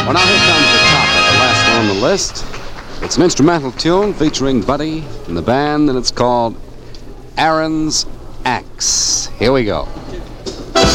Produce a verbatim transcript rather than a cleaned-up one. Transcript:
Well, now here comes the topper, the last one on the list. It's an instrumental tune featuring Buddy and the band, and it's called Aaron's Axe. Here we go.